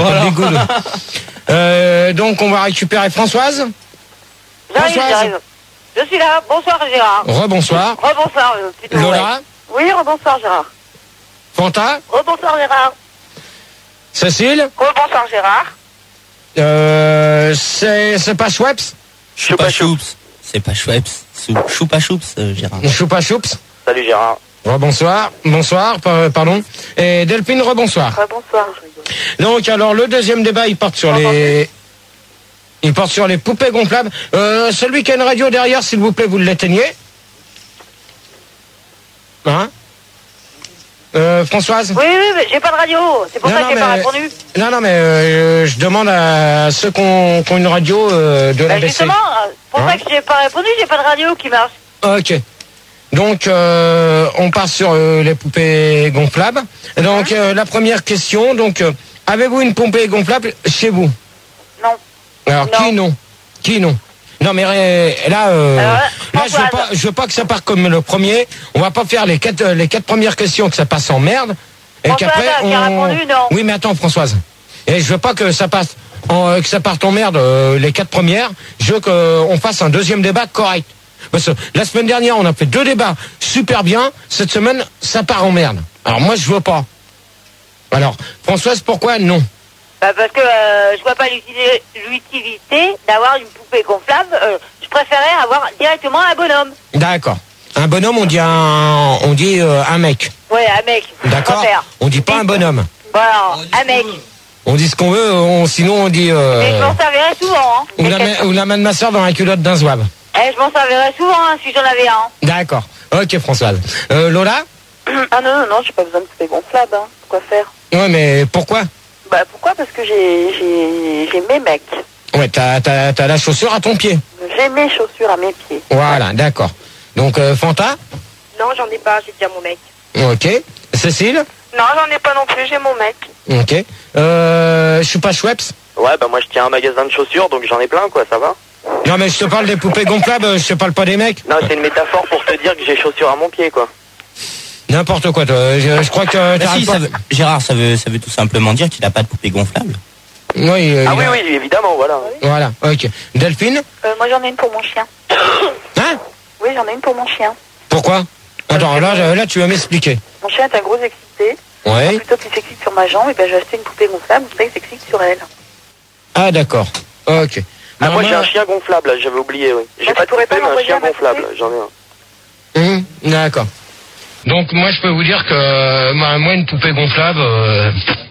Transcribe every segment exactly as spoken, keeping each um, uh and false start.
voilà. Des goûts. euh, donc, on va récupérer Françoise. J'arrive, j'arrive. Je suis là. Bonsoir, Gérard. Rebonsoir. Rebonsoir, plutôt. Lola. Ouais. Oui, rebonsoir, Gérard. Fanta. Rebonsoir, Gérard. Cécile. Rebonsoir, Gérard. Euh, c'est, c'est pas Schweppes. Choupa Choups. C'est pas Schweppes. Choupa Choups, euh, Gérard. Choupa Choups. Salut, Gérard. Rebonsoir. Bonsoir, pardon. Et Delphine, rebonsoir. Rebonsoir. Donc, alors, le deuxième débat, il porte sur les... Il porte sur les poupées gonflables. Euh, celui qui a une radio derrière, s'il vous plaît, vous l'éteignez. Hein euh, Françoise? Oui, oui, mais j'ai pas de radio. C'est pour non, ça non, que j'ai pas répondu. Non, non, mais euh, je demande à ceux qui ont, qui ont une radio euh, de bah, la B C. Justement, pour hein? ça que j'ai pas répondu, j'ai pas de radio qui marche. Ok. Donc, euh, on part sur euh, les poupées gonflables. Donc, hein? euh, la première question, donc, euh, avez-vous une poupée gonflable chez vous? Non. Alors, non. qui non? Qui non? Non, mais là, euh, Alors, là je veux pas, je veux pas que ça parte comme le premier. On va pas faire les quatre, les quatre premières questions que ça passe en merde. Et qu'après, on... qui a répondu, non. Oui, mais attends, Françoise. Et je veux pas que ça passe, en, que ça parte en merde, euh, les quatre premières. Je veux qu'on fasse un deuxième débat correct. Parce que la semaine dernière, on a fait deux débats super bien. Cette semaine, ça part en merde. Alors moi, je veux pas. Alors, Françoise, pourquoi non? Bah parce que euh, je vois pas l'utilité d'avoir une poupée gonflable. Euh, je préférais avoir directement un bonhomme. D'accord. Un bonhomme, on dit un, on dit euh, un mec. Ouais, un mec. D'accord. On dit pas un bonhomme. Voilà, un mec. On dit ce qu'on veut, on, sinon on dit... Euh, Mais je m'en servirais souvent. Hein, ou, la main, ou la main de ma soeur dans la culotte d'un zouave. Eh, je m'en servirais souvent hein, si j'en avais un. D'accord. Ok, Françoise. Euh, Lola? Ah non, non, non, j'ai pas besoin de poupée gonflable. Hein. Pourquoi faire? Ouais, mais pourquoi? Bah pourquoi? Parce que j'ai, j'ai, j'ai mes mecs. Ouais, t'as, t'as, t'as la chaussure à ton pied. J'ai mes chaussures à mes pieds. Voilà, ouais. D'accord. Donc, euh, Fanta? Non, j'en ai pas, j'ai déjà mon mec. Ok. Cécile? Non, j'en ai pas non plus, j'ai mon mec. Ok. Euh, je suis pas Schweppes? Ouais, bah moi je tiens un magasin de chaussures, donc j'en ai plein, quoi, ça va? Non, mais je te parle des poupées gonflables, je te parle pas des mecs. Non, c'est une métaphore pour te dire que j'ai chaussures à mon pied, quoi. N'importe quoi, toi. Je, je crois que... Bah si, pas... ça veut, Gérard, ça veut, ça veut tout simplement dire qu'il n'a pas de poupée gonflable. Oui, euh, ah oui, a... oui, évidemment, voilà. Voilà, ok. Delphine? euh, Moi j'en ai une pour mon chien. Hein? Oui, j'en ai une pour mon chien. Pourquoi? Attends, là, là, tu vas m'expliquer. Mon chien est un gros excité. Ouais. Plutôt qu'il s'excite sur ma jambe, et ben j'ai acheté une poupée gonflable, vous savez qu'il s'excite sur elle. Ah d'accord, ok. Ah, moi j'ai un chien gonflable, là, j'avais oublié, oui. J'ai pas de poupée, mais un chien gonflable, j'en ai un. Mmh, d'accord. Donc moi je peux vous dire que moi, moi une poupée gonflable, euh,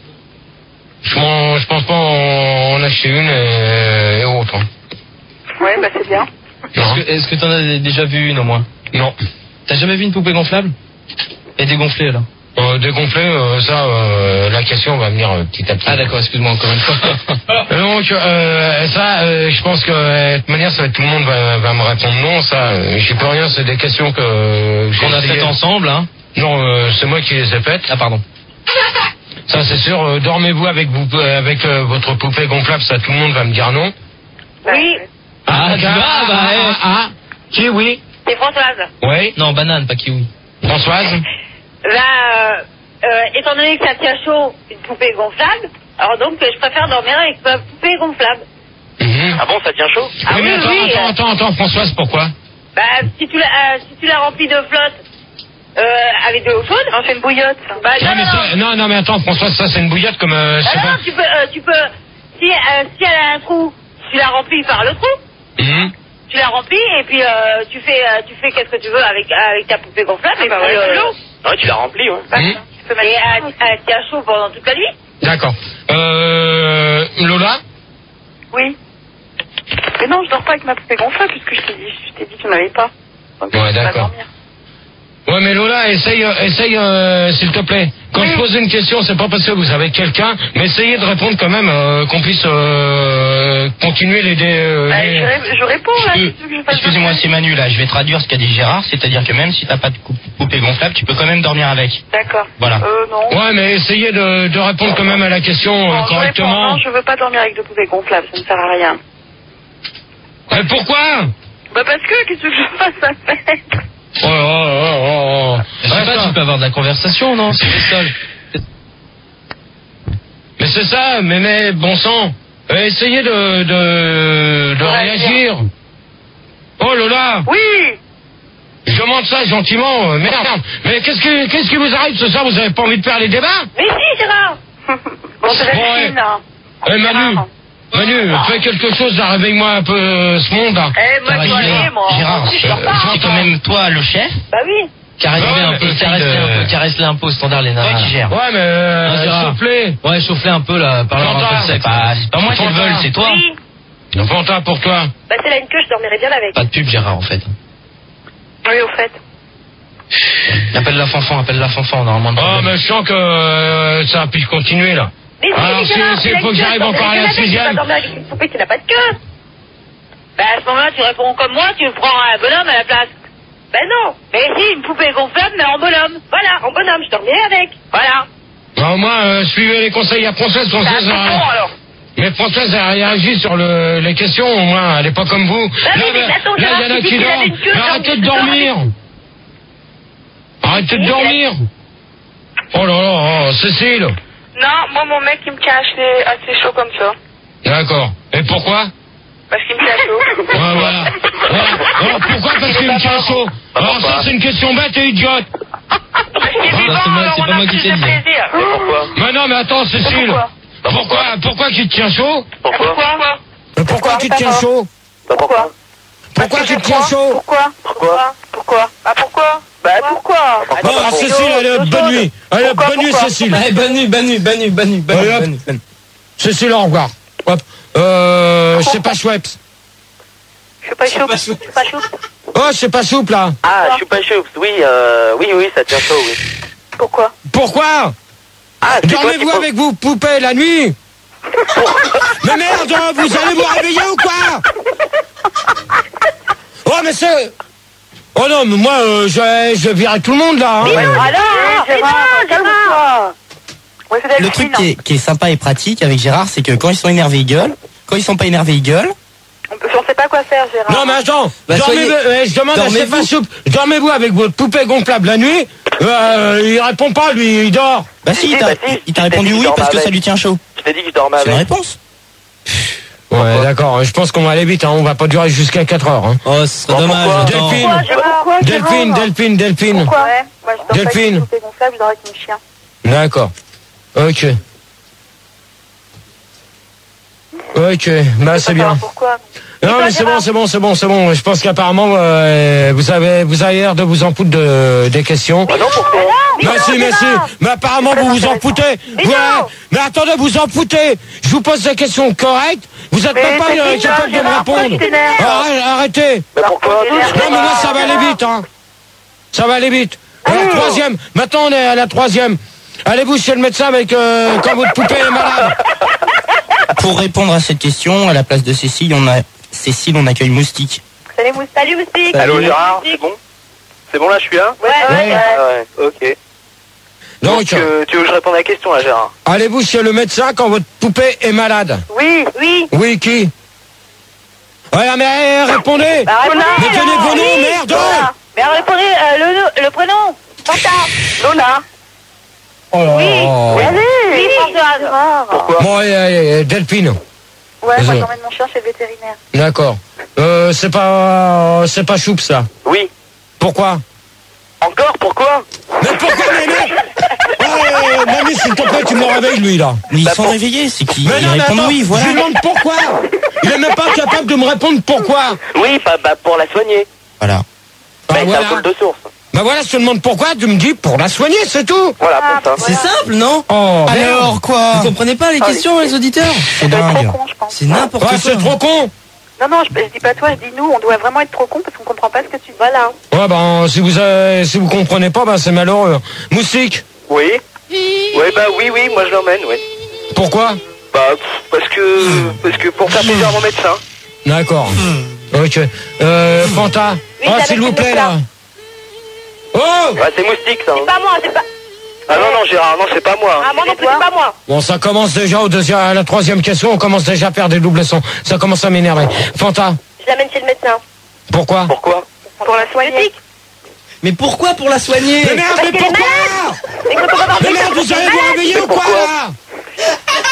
je, m'en, je pense pas en, en acheter une et, et autre. Hein. Ouais, bah c'est bien. Est-ce que, est-ce que t'en as déjà vu une au moins? Non. T'as jamais vu une poupée gonflable? Et dégonflée alors? Euh, dégonfler, euh, ça, euh, la question va venir euh, petit à petit. Ah d'accord, excuse-moi encore une fois. Donc euh, ça, euh, je pense que de toute manière, ça, tout le monde va, va me répondre non. Ça, euh, j'y peux rien. C'est des questions que qu'on a faites ensemble, hein. Non, euh, c'est moi qui les ai faites. Ah pardon. Ça c'est sûr. Euh, dormez-vous avec vous, avec euh, votre poupée gonflable. Ça, tout le monde va me dire non. Oui. Ah, ah tu vas, bah, ah, hey. ah, ah, qui oui? C'est Françoise. Oui. Non, banane, pas kiwi. Françoise. Là, euh, euh, étant donné que ça tient chaud, une poupée gonflable, alors donc je préfère dormir avec ma poupée gonflable. Mmh. Ah bon, ça tient chaud? Ah oui, oui, mais attends, oui. attends, attends, attends, Françoise, pourquoi? Bah, si tu la, euh, si tu la remplis de flotte, euh, avec de l'eau chaude. Non, c'est une bouillotte. Bah, non, non, mais non, non, non, mais attends, Françoise, ça c'est une bouillotte comme. Euh, non, non, pas... tu peux, euh, tu peux, si, euh, si elle a un trou, tu la remplis par le trou. Mmh. Tu la remplis et puis euh, tu fais, euh, tu fais qu'est-ce que tu veux avec, avec ta poupée gonflable. Ah, et bah puis, ouais, euh, l'eau. Ouais, tu l'as rempli, ouais. Bah, Mmh. tu peux mettre et elle, elle tient chaud pendant toute la nuit. D'accord. Euh, Lola? Oui. Mais non, je dors pas avec ma poupée gonflable puisque je t'ai dit, je t'ai dit que tu n'avais pas. Donc, Ouais, je peux pas d'accord. dormir. Ouais, mais Lola, essaye, euh, essaye, euh, s'il te plaît. Quand oui. je pose une question, c'est pas parce que vous avez quelqu'un, mais essayez de répondre quand même, euh, qu'on puisse euh, continuer les... Euh, Bah, les... je, ré- je réponds là. Euh, qu'est-ce que je fasse? Excusez-moi, c'est Manu là, je vais traduire ce qu'a dit Gérard, c'est-à-dire que même si t'as pas de coup- poupée gonflable, tu peux quand même dormir avec. D'accord. Voilà. Euh, non. Ouais, mais essayez de, de répondre quand même à la question euh, Non, je réponds, correctement. non, je veux pas dormir avec de poupées gonflables, ça ne sert à rien. Mais pourquoi? Bah parce que, qu'est-ce que je fasse à faire? Oh, oh, oh, oh, oh. Je sais Ouais, pas, ça. tu peux avoir de la conversation, non? C'est le seul. Mais c'est ça, mais, mais bon sang, euh, essayez de, de, de réagir. Oh là là. Oui. Je demande ça gentiment, euh, merde. Mais qu'est-ce qui, qu'est-ce qui vous arrive ce soir? Vous avez pas envie de faire les débats? Mais si, Gérard. Bon, c'est la Bon, Chine, hein. Eh Manu, Manu, fais quelque chose, là, réveille-moi un peu euh, ce monde. Là. Eh, moi, je dois aller, moi. Gérard, Si, je sors pas. c'est quand même toi le chef. Bah oui. Caresse-le Ouais, un peu, mais caresse-le essaye de- un peu, caresse-le un peu au standard, les nains. Toi qui gères. Ouais, mais euh, Non, Gérard. s'il vous plaît. Ouais, chauffe-le un peu, là, parle-leur un peu de Fanta, sexe. C'est pas, c'est pas moi qui le Fanta. veulent, c'est toi. Oui. Fanta, pour toi. Bah c'est là une queue, je dormirais bien avec. Pas de pub, Gérard, en fait. Oui, au fait. Appelle la fanfan, appelle la fanfan, normalement. Oh, mais je sens que euh, ça a pu continuer, là. Mais si, Alors, Gérard, c'est- c'est- il a faut une que queue, j'arrive je encore à la dormirais bien avec, sixième. tu vas dormir avec une poupée qui n'a pas de queue. Bah à ce moment-là, tu réponds comme moi, tu prends un bonhomme à la place. Ben non. Mais si, une poupée gonflable, mais en bonhomme. Voilà, en bonhomme, je dormirais avec. Voilà. Bah, au moins, euh, suivez les conseils à Françoise. Bah, Françoise, c'est euh, bon alors. mais Françoise a réagi sur le, les questions, au moins, elle est pas comme vous. Bah oui, mais là, attends, là, il y en Gérard, a tu dis qui qu'il avait dorment. une queue, Mais donc arrêtez de je dors dormir. Arrêtez de Oui, dormir. Oh là là, oh, Cécile. Non, moi, mon mec, il me tient assez, assez chaud comme ça. D'accord. Et pourquoi? Parce qu'il me tient chaud. Ouais, voilà. Voilà. Alors, pourquoi? Parce qu'il me tient chaud. Alors ça, c'est une question bête et idiote. Parce qu'il est Ça, vivant, c'est moi- alors c'est on pas a moi qui plus t'ai de dit. plaisir. Mais pourquoi? Mais non, mais attends, Cécile. Pourquoi? Pourquoi? Pourquoi tu te tiens chaud? Pourquoi? Pourquoi? Mais pourquoi tu te tiens chaud? Bah, pourquoi? Pourquoi tu te tiens chaud? Pourquoi? Pourquoi? Pourquoi? Bah pourquoi? Bah pourquoi? Pourquoi? Bon, Cécile, allez, hop, bonne nuit. Allez, hop, bonne nuit, Cécile. Allez, bonne nuit, bonne nuit, bonne nuit, bonne nuit, bonne Allez, nuit, hop. bonne nuit, bonne nuit. Cécile, au revoir. Hop. Euh, c'est pas Schweppes. Je suis pas chaud. Je suis pas chaud. Oh, c'est pas souple, là. Ah, je suis pas choups. Oui, euh, oui, oui, ça tient chaud, oui. Pourquoi? Pourquoi? Ah, c'est toi qui Dormez-vous poses- avec vos poupées la nuit? Mais merde, vous allez vous réveiller ou quoi? Oh, mais c'est... Oh non, mais moi, euh, je, je virerai tout le monde, là. Hein. Alors, Gérard, calme-toi. Ouais, c'est Le Delphine. truc qui est, qui est sympa et pratique avec Gérard, c'est que quand ils sont énervés, ils gueulent. Quand ils sont pas énervés, ils gueulent. On peut- on sait pas quoi faire, Gérard. Non, mais attends, Bah, dormez, soyez- euh, je demande à dormez-vous. Stéphane Soupe, dormez-vous avec votre poupée gonflable la nuit? Euh, il répond pas, lui, il dort. Bah si, il Si, t'a bah si, il t'a je t'ai répondu dit oui qu'il parce que dormait ça lui tient chaud. Je t'ai dit que je dormais C'est une avec. réponse. Ouais, d'accord, je pense qu'on va aller vite, hein, on va pas durer jusqu'à quatre heures. Hein. Oh, ce serait Bon, dommage. pourquoi attends. Delphine, Pourquoi, Gérard? Pourquoi, Delphine, Gérard? Delphine, Delphine. Pourquoi? Ouais, moi je dors pas avec Delphine. une poupée gonflable, je dors avec mon chien. D'accord. Ok. Ok, bah c'est bien. Pourquoi? Non mais c'est bon, c'est bon, c'est bon, c'est bon. Je pense qu'apparemment euh, vous avez vous avez l'air de vous en foutre de, des questions. Ah non, pourquoi? Merci, merci. Mais apparemment vous vous en foutez. Mais Ouais. non. Mais attendez, vous en foutez. Je vous pose des questions correctes. Vous êtes Mais même pas c'est euh, qui, ça, capable de me Gérard? Pourquoi répondre. tu t'énerves? Arrête- Arrêtez. Mais pourquoi? Non mais moi ça va aller vite, hein. Ça va aller vite. À la troisième. Maintenant on est à la troisième. Allez-vous chez le médecin avec euh, quand votre poupée est malade. Pour répondre à cette question, à la place de Cécile, on a Cécile, on accueille Moustique. Salut, Moustique. Salut, Moustique. Allô, Gérard, c'est bon? C'est bon, là, je suis là? Ouais, ouais, Ouais. ouais. Ah ouais, ok. Donc, Donc, euh, tu veux que je réponde à la question, là, Gérard? allez-vous chez le médecin quand votre poupée est malade. Oui, oui. Oui, qui? Ouais, mais eh, répondez. Bah, répondez, Mais tenez alors. vos noms, Oui, merde. voilà. Mais répondez euh, le, le prénom. Fanta. Lola. Oh là Oui. là. Allez. Oui, François. Pourquoi? Bon, eh, eh, Delphine. Ouais, moi Désolé. j'emmène mon chien chez le vétérinaire. D'accord. Euh, c'est pas, c'est pas choupe ça. Oui. Pourquoi? Encore? Pourquoi? Mais pourquoi, mais mais oh, mamie, s'il te plaît, tu me réveilles lui là. Mais ils Bah, sont pour- réveillés, c'est qu'ils Mais ils non, mais répondent attends, oui, je voilà. lui demande pourquoi. Il est même pas capable de me répondre pourquoi. Oui, bah, bah, pour la soigner. Voilà. Bah Bah, c'est un voilà. boule de source. Bah voilà, je te demande pourquoi, tu me dis pour la soigner, c'est tout. Voilà, Ah, pour ça. C'est simple, non? Oh, merde. Alors quoi? Vous comprenez pas les questions, les auditeurs? C'est On doit être dingue. trop con, je pense. C'est n'importe Ouais, quoi. c'est trop con. Non, non, je, je dis pas toi, je dis nous. On doit vraiment être trop con parce qu'on comprend pas ce que tu dis. Voilà. Ouais, ben, si vous, euh, si vous comprenez pas, ben, c'est malheureux. Moustique, Oui? Oui, bah, oui, oui, moi, je l'emmène, oui. pourquoi? Bah, pff, parce que, parce que pour faire plaisir à mon médecin. D'accord. Ok. Euh, Fanta. Oui, Ah, j'avais s'il vous fait plaît, le là. Oh! Ouais, c'est moustique, ça. hein. C'est pas moi, c'est pas. Ah non, non, Gérard, non, c'est pas moi. hein. Ah, moi non plus, c'est pas moi. Bon, ça commence déjà au deuxième, à la troisième question, on commence déjà à faire des doubles sons. Ça commence à m'énerver. Fanta, Je l'amène chez le médecin. pourquoi? Pourquoi? Pour la soigner. Mais pourquoi pour la soigner? Mais merde, Parce mais qu'elle est pourquoi? Mais quand on va voir Mais le merde, médecin, vous allez vous réveiller ou quoi, là?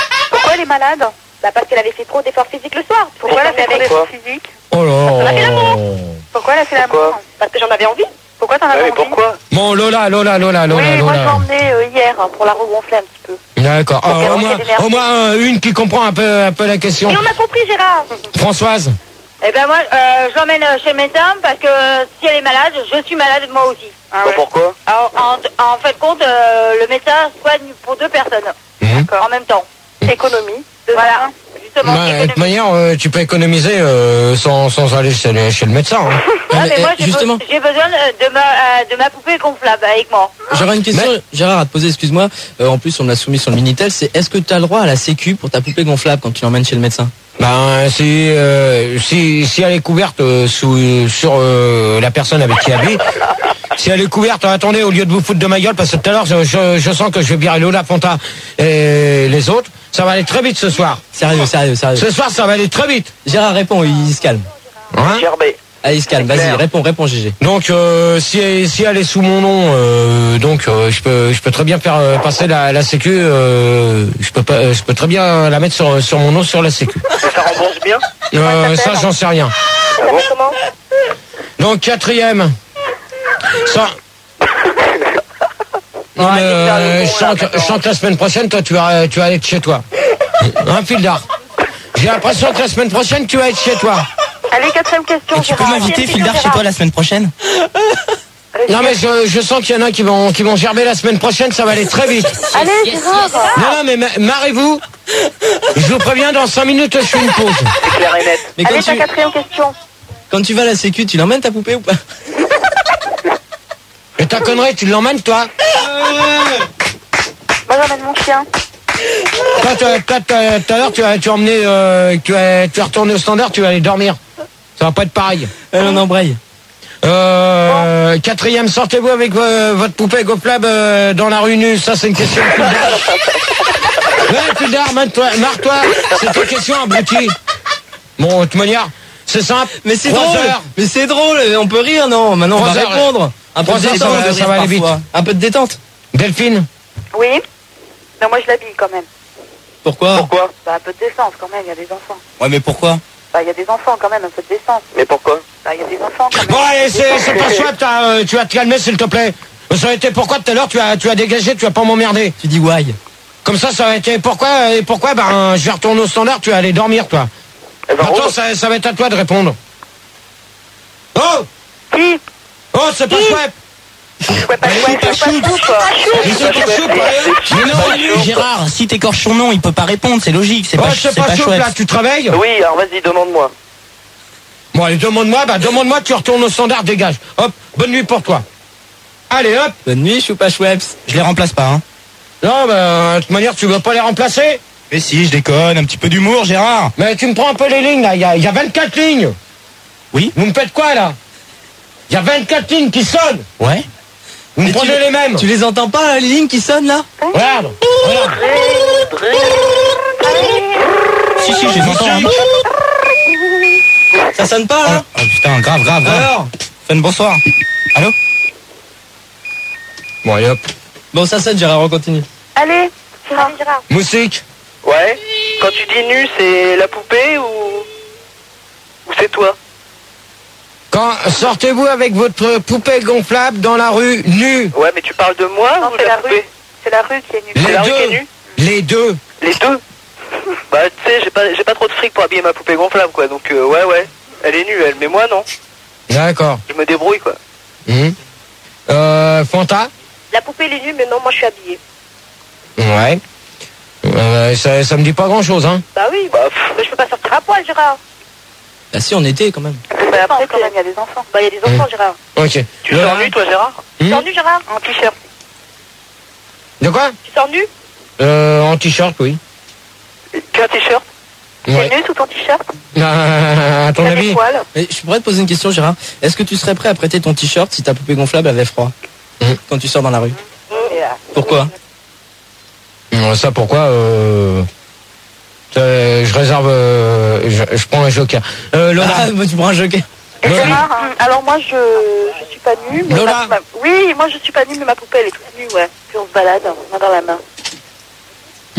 elle est malade? Bah parce qu'elle avait fait trop d'efforts physiques le soir. Pourquoi elle a fait trop avec... d'efforts physiques? Oh On a fait là. l'amour. Pourquoi elle a fait l'amour? Pourquoi? Parce que j'en avais envie. Pourquoi t'en as Ouais, mais envie? pourquoi? Bon, Lola, Lola, Lola, Lola, Oui, moi je l'ai Lola. emmenée euh, hier hein, pour la regonfler un petit peu. D'accord. Pour Ah, qu'elle au moins, ait d'énergie. au moins euh, une qui comprend un peu, un peu la question. Et on a compris Gérard. Françoise. Eh ben moi, euh, je l'emmène chez le médecin parce que si elle est malade, je suis malade moi aussi. Ah Bah, ouais. pourquoi? Alors, en, en fait compte, euh, le médecin soigne pour deux personnes Mhm. en même temps. Économie. De Voilà, justement. Bah, de toute économie. manière, euh, tu peux économiser euh, sans, sans aller chez, le- chez le médecin. Hein. Ah, mais Eh, moi j'ai justement. be- j'ai besoin de, de ma, euh, de ma poupée gonflable avec moi. J'aurais une question, Gérard, à te poser, excuse-moi. Euh, en plus, on me l'a soumis sur le Minitel. C'est est-ce que tu as le droit à la sécu pour ta poupée gonflable quand tu l'emmènes chez le médecin? Ben, si, euh, si, si elle est couverte euh, sous, sur euh, la personne avec qui elle vit, si elle est couverte, attendez, au lieu de vous foutre de ma gueule, parce que tout à l'heure, je, je, je sens que je vais virer Lola Ponta et les autres, ça va aller très vite ce soir. Sérieux, sérieux, sérieux. Ce soir, ça va aller très vite. Gérard, réponds, il se calme. Hein? Gerbet. Allez, il se calme, C'est vas-y, clair. réponds, réponds, Gégé. Donc, euh, si, elle, si elle est sous mon nom, euh, donc euh, je peux, je peux très bien faire euh, passer la, la sécu. Euh, je peux pas, je peux très bien la mettre sur, sur mon nom sur la sécu. Ça rembourse bien? Euh, ça, j'en sais rien. Ça s'appelle comment? Donc quatrième. Ça. Non, mais, euh, je sens que, je sens que la semaine prochaine, toi, tu vas, tu vas aller de chez toi. Un fil d'art. J'ai l'impression que la semaine prochaine, tu vas être chez toi. Allez, quatrième question. Et tu peux Gérard. m'inviter, Fildar, chez toi la semaine prochaine? Non, mais je, je sens qu'il y en a qui vont, qui vont gerber la semaine prochaine, ça va aller très vite. Allez, Gérard. Non, non, mais ma- marrez-vous. Je vous préviens, dans cinq minutes, je fais une pause. C'est clair et net. Mais quand Allez, ta tu, quatrième question. quand tu vas à la sécu, tu l'emmènes ta poupée ou pas? Et ta connerie, tu l'emmènes, toi? Moi, j'emmène mon chien. Toi, toi, toi, toi, tout à l'heure, tu as, tu as emmené, euh, tu as, tu as retourné au standard, tu vas aller dormir. Ça va pas être pareil. Elle en embraye. Euh, quatrième, sortez-vous avec vo- votre poupée gonflable euh, dans la rue nue? Ça, c'est une question de Fildar. Ouais, Fildar, marre-toi, marre-toi. C'est une question abrutie. Bon, de toute manière, c'est simple. Mais c'est Trois drôle. heures. Mais c'est drôle, on peut rire, non? Maintenant, on va Trois heures. répondre. Un peu de Trois heures, ça détente, va- ça va aller vite. parfois. Un peu de détente. Delphine? Oui. Non, moi, je l'habille quand même. Pourquoi? Pourquoi? Bah, un peu de décence quand même, il y a des enfants. Ouais, mais pourquoi? Bah, il y a des enfants quand même, un peu de décence. Mais pourquoi? Bah, il y a des enfants quand même. Bon, allez, c'est c'est pas chouette, t'as, euh, tu vas te calmer, s'il te plaît. Ça aurait été pourquoi tout à l'heure, tu as, tu as dégagé, tu vas pas m'emmerder. Tu dis why? Comme ça, ça aurait été pourquoi, et pourquoi, ben, je vais retourner au standard, tu vas aller dormir, toi. Eh ben, Maintenant, Rose. ça, ça va être à toi de répondre. Oh! Qui? Oh, c'est pas chouette! Ouais, pas chouette, pas chouette. Mais c'est pas chouette, hein. Mais non, Gérard, si t'écorches son nom, il peut pas répondre, c'est logique, c'est oh, pas, c'est c'est pas pas chouette, chouette. là, tu travailles? Oui, alors vas-y, demande-moi. Bon, allez, demande-moi, bah, demande-moi, tu retournes au standard, dégage. Hop, bonne nuit pour toi. Allez, hop! Bonne nuit, Choupa Choueps. Je les remplace pas, hein. Non, bah, de toute manière, tu veux pas les remplacer? Mais si, je déconne, un petit peu d'humour, Gérard. Mais tu me prends un peu les lignes, là, il y a, il y a vingt-quatre lignes. Oui. Vous me faites quoi, là? Il y a vingt-quatre lignes qui sonnent. Ouais. Vous me Mais prenez tu- les mêmes. Tu les entends pas, les lignes qui sonnent là? Regarde, regarde. Si, si, je les entends. hein. Ça sonne pas là? Oh putain, grave, grave, grave. Alors? Fun, bonsoir. Allô? Bon, allez, hop. Bon, ça sonne, Gérard, on continue. Allez, Gérard. Gérard. Moussique. Ouais. Quand tu dis nu, c'est la poupée ou... Ou c'est toi? Quand sortez-vous avec votre poupée gonflable dans la rue nue? Ouais, mais tu parles de moi Non, ou de c'est la la poupée? rue. C'est la rue qui est nulle. C'est la rue qui est deux. nue? Les deux. Les deux? Bah, tu sais, j'ai pas, j'ai pas trop de fric pour habiller ma poupée gonflable, quoi. Donc, euh, ouais, ouais. Elle est nue, elle. Mais moi, non. D'accord. Je me débrouille, quoi. Hum. Euh, Fanta? La poupée elle est nue, mais non, moi je suis habillée. Ouais. Euh, ça, ça me dit pas grand-chose, hein. Bah oui, Bah, pff. mais je peux pas sortir à poil, Gérard. Bah si, on était quand même. Bah, après, quand même, il y a des enfants. Bah il y a des enfants, Gérard. Ok. Tu Le- sors nu, toi, Gérard? Tu Hum. sors nu, Gérard? En t-shirt. De quoi? Tu sors nu? Euh, en t-shirt, oui. Qu'un t-shirt? Ouais. T'es nu sous ton t-shirt? Euh, à ton T'as avis? des poils? Mais je pourrais te poser une question, Gérard. Est-ce que tu serais prêt à prêter ton t-shirt si ta poupée gonflable avait froid? Mhm. Quand tu sors dans la rue? Et, euh, Pourquoi? Euh, Ça, pourquoi euh, ça, je réserve... euh, je, je prends un joker. Euh, Lola. Ah, bah, tu prends un joker. Et Lola. Gérard, hein, alors moi je, je suis pas nue, mais Lola. ma- ma- oui, moi je suis pas nue, mais ma poupée elle est toute nue, ouais. Puis on se balade, main dans la main. Mhm.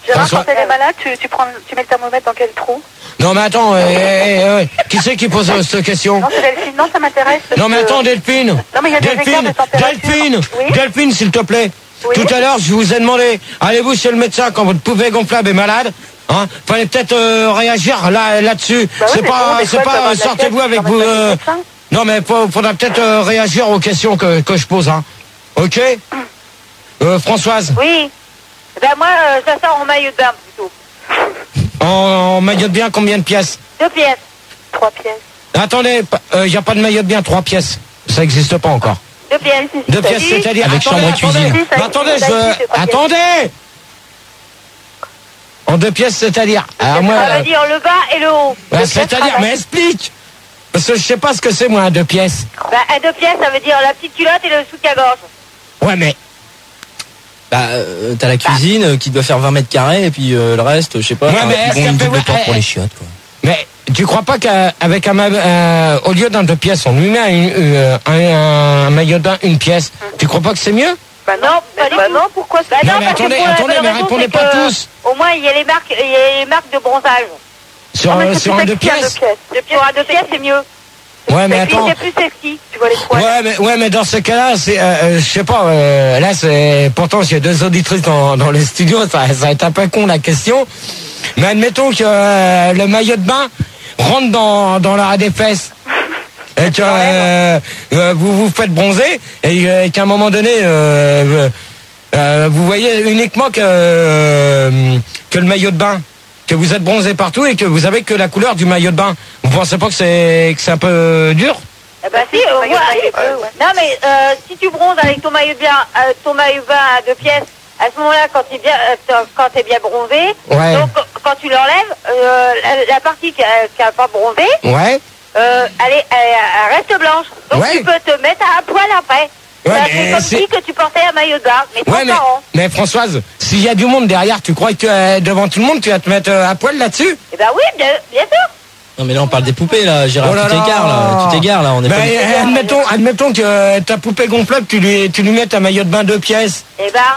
Gérard, François. quand elle est malade, tu, tu, prends, tu mets le thermomètre dans quel trou? Non mais attends, euh, euh, euh, qui c'est qui pose euh, cette question? Non, c'est Delphine. Non, ça m'intéresse. parce Non mais que- attends, Delphine. Non, mais il y a des écarts Delphine, de température. Delphine, Oui. Delphine, s'il te plaît. Oui. Tout à l'heure, je vous ai demandé, allez-vous chez le médecin quand votre poupée gonflable est malade? Hein, fallait peut-être euh, réagir là là-dessus. Bah oui, c'est mais pas, bon, des c'est fois, ça va pas, de la sortez-vous tête, avec tu vous. emmènes pas euh, chez le médecin. Non mais faut- faudra peut-être euh, réagir aux questions que, que je pose. Hein. Ok. Euh, Françoise, Oui. Ben moi, euh, ça sort en maillot de bain plutôt. en, en maillot de bien, combien de pièces? Deux pièces. Trois pièces. Attendez, il n'y a pas de maillot de bien, trois pièces. Ça n'existe pas encore. Deux pièces. Deux pièces, Si. c'est-à-dire Avec attendez, chambre et attendez, cuisine. mais attendez, Ça existe, je... c'est trois pièces. attendez. En deux pièces, c'est-à-dire. Alors moi, Ça veut dire le bas et le haut. euh, deux c'est-à-dire, pièces, mais explique. Parce que je sais pas ce que c'est moi, un deux pièces. Ben, à deux pièces, ça veut dire la petite culotte et le soutien-gorge. Ouais, mais Bah, euh, t'as la cuisine euh, qui doit faire vingt mètres carrés et puis euh, le reste, je sais pas. Ouais, un mais petit est-ce bon, qu'elle une fait- double ouais, porte pour eh, les chiottes, quoi. mais tu crois pas qu'avec un, ma- euh, au lieu d'un deux pièces, on lui met un, euh, un, un maillot de bain, une pièce. Tu crois pas que c'est mieux? Bah non, pas du Bah tout. non, pourquoi Bah Non, non, mais parce que attendez, pour la attendez, bonne mais raison, répondez c'est pas que, tous. Au moins, il y a les marques, il y a les marques de bronzage. Sur, Non, mais euh, c'est sur plus un deux sexy, un pièces. deux pièces. Deux pièces, à deux pièces, c'est mieux. Ouais, mais Et puis, attends. c'est plus sexy. Tu vois les poils. Ouais, mais ouais, mais dans ce cas-là, c'est, euh, euh, je sais pas. Euh, là, c'est pourtant j'ai deux auditrices dans, dans le studio. Ça, ça va être un peu con la question. Mais admettons que euh, le maillot de bain rentre dans dans l'arrêt des fesses. Et que euh, euh, vous vous faites bronzer et, euh, qu'à un moment donné, euh, euh, vous voyez uniquement que euh, que le maillot de bain, que vous êtes bronzé partout et que vous avez que la couleur du maillot de bain. Vous pensez pas que c'est que c'est un peu dur? Eh ben si, le au maillot moins, de bain, il est bleu, ouais. non mais euh, si tu bronzes avec ton maillot de bain, euh, ton maillot de bain à deux pièces, à ce moment-là, quand t'es bien, euh, quand t'es bien bronzé, Ouais. donc quand tu l'enlèves, euh, la, la partie qui a, qui a pas bronzé, Ouais. euh, elle, est, elle, elle reste blanche. Donc Ouais. tu peux te mettre à un poil après. Ouais, Ça mais fait comme c'est- si que tu portais un maillot de bain, mais Ouais, mais, transparent. mais Françoise, s'il y a du monde derrière, tu crois que euh, devant tout le monde, tu vas te mettre euh, à poil là-dessus? Eh ben oui, bien, bien sûr. Non, mais là, on parle des poupées, là, Gérard. Oh là tu là. t'égares, là. Tu t'égares, là. On est Ben, pas. euh, admettons, admettons que euh, ta poupée gonflable, tu lui, tu lui mets un maillot de bain deux pièces. Eh ben,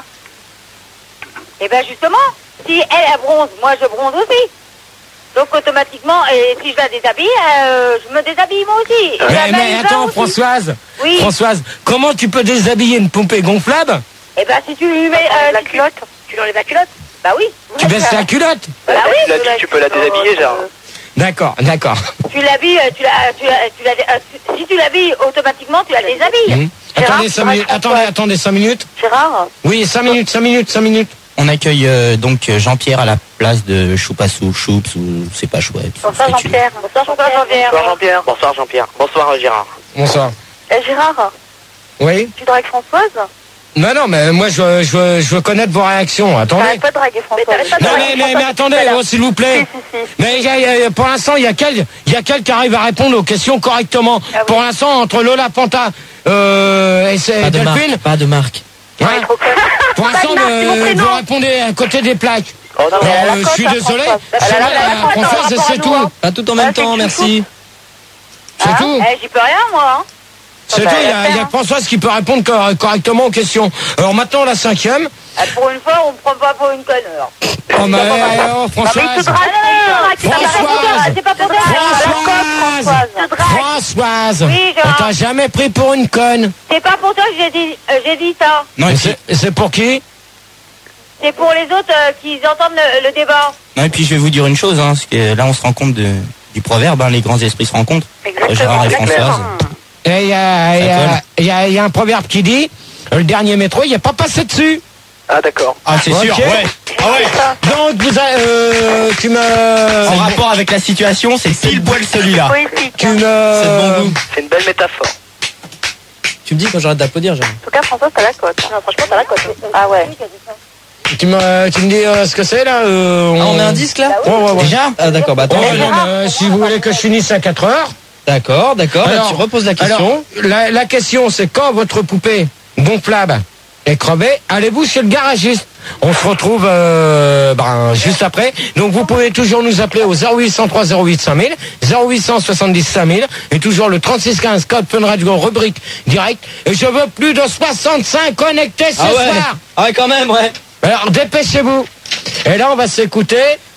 eh ben justement, si elle, elle bronze, moi je bronze aussi. Donc automatiquement, et si je la déshabille, euh, je me déshabille moi aussi. Et la Mais, mais maillot de bain attends, aussi. Françoise, Oui. Françoise, comment tu peux déshabiller une poupée gonflable? Eh ben si tu lui mets euh, La si tu- culotte. tu lui enlèves la culotte. Bah oui. Tu baisses la culotte? Bah Là, oui. tu l'as dit, tu peux la déshabiller, genre. D'accord, d'accord. Tu l'habilles, euh, tu la, tu la, tu la, euh, tu- si tu l'habilles automatiquement, tu la déshabilles. Hum. Attendez cinq minutes, attendez, attendez cinq minutes. Gérard, Oui, cinq minutes, cinq minutes, cinq minutes. On accueille euh, donc Jean-Pierre à la place de Choupassou, Choups ou c'est pas chouette. bonsoir ce que tu veux. Jean-Pierre. Bonsoir Jean-Pierre. Bonsoir Jean-Pierre. Bonsoir Jean-Pierre. Bonsoir Gérard. Bonsoir. Eh, Gérard, Oui? tu dragues Françoise? Non, non, mais moi, je, veux- je, veux- je veux connaître vos réactions. Attendez. T'arrêtes pas de draguer Françoise. t'arrêtes pas de Non, draguer mais, mais, mais Françoise, attendez, tout à l'heure. oh, s'il vous Si, plaît. si, si. Mais il y a- il y a- pour l'instant, il y a quel, il y a quel qui arrive à répondre aux questions correctement. Ah oui. Pour l'instant, entre Lola Panta euh, et c'est Pas de marque. Delphine, Pas de marque. hein, Il est trop conne. pour Pas de l'instant, marque, c'est mon euh, prénom. vous répondez à côté des plaques. Oh non, Euh, elle a la je cote, suis la désolé. Françoise. C'est Elle a la- vrai, elle a la la cote, Françoise, par rapport c'est à nous, tout. hein. Pas tout en même Ah, c'est temps, une merci. C'est Hein tout. Eh, j'y peux rien moi. Hein. C'est bah, tout. Il y elle a, a fait, il y a hein. Françoise qui peut répondre cor- correctement aux questions. Alors maintenant, la cinquième. Ah, pour une fois, on me prend pas pour une conne alors. Oh, mais, oh, Non, mais il te Françoise. drague, Ah, non, non, non, il te drague, c'est pas pour toi, Françoise. c'est pas pour toi. Françoise. Je te drague. Françoise. Oui, Gérard. On t'a jamais pris pour une conne. C'est pas pour toi que j'ai dit, euh, j'ai dit ça. Non, et Et puis, c'est c'est pour qui? C'est pour les autres euh, qui entendent le, le débat. non, et puis je vais vous dire une chose, hein, parce que là on se rend compte de, du proverbe, hein, les grands esprits se rencontrent. Exactement. Gérard et exactement. Françoise. Et il y a, il y a- colle. il y a- il y a un proverbe qui dit, le dernier métro, il n'y a pas passé dessus. Ah d'accord. Ah c'est Ok. sûr, ouais. Ah ouais. Donc vous avez, euh, tu En me, rapport avec la situation, c'est pile poil celui-là. Poétique. tu hein. me, C'est de bon goût. C'est une belle métaphore. Tu me dis quand j'arrête d'applaudir, Gérard. En tout cas, Françoise, t'as la cote. Non, franchement, t'as la cote. Ah ouais. tu me, tu me dis euh, ce que c'est là. euh, Ah, on met un disque, là? Ouais, ouais, ouais. Déjà? Ah, d'accord, bah attends. Ouais, non, mais, euh, si vous voulez que je finisse à quatre heures. D'accord, d'accord. Là, tu reposes la question. alors, la, la question, c'est quand votre poupée gonflable est crevée, allez-vous chez le garagiste? On se retrouve euh, ben, juste après. Donc vous pouvez toujours nous appeler au zéro huit cent trois zéro huit cinq mille, zéro huit cent soixante-dix cinq mille et toujours le trente-six quinze code Fun Radio rubrique direct. Et je veux plus de soixante-cinq connectés ce Ah ouais. soir. Ah ouais, quand même, ouais. Alors dépêchez-vous. Et là, on va s'écouter